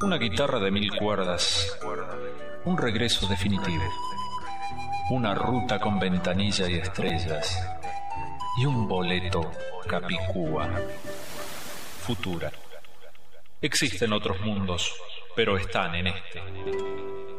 Una guitarra de 1000 cuerdas, un regreso definitivo, una ruta con ventanilla y estrellas, y un boleto Capicúa. Futura. Existen otros mundos, pero están en este.